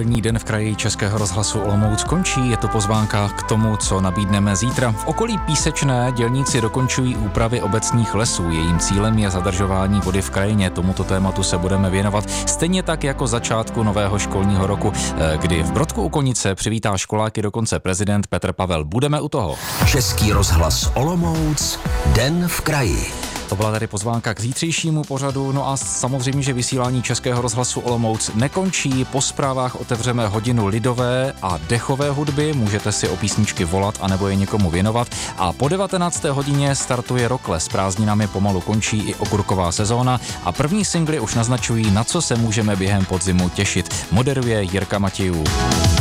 Pondělní den v kraji Českého rozhlasu Olomouc končí. Je to pozvánka k tomu, co nabídneme zítra. V okolí Písečné dělníci dokončují úpravy obecních lesů. Jejím cílem je zadržování vody v krajině. Tomuto tématu se budeme věnovat stejně tak jako začátku nového školního roku, kdy v Brodku u Konice přivítá školáky dokonce prezident Petr Pavel. Budeme u toho. Český rozhlas Olomouc, den v kraji. To byla tady pozvánka k zítřejšímu pořadu, no a samozřejmě, že vysílání Českého rozhlasu Olomouc nekončí. Po zprávách otevřeme hodinu lidové a dechové hudby, můžete si o písničky volat anebo je někomu věnovat a po 19. hodině startuje rokle, s prázdninami pomalu končí i okurková sezóna a první singly už naznačují, na co se můžeme během podzimu těšit. Moderuje Jirka Matějů.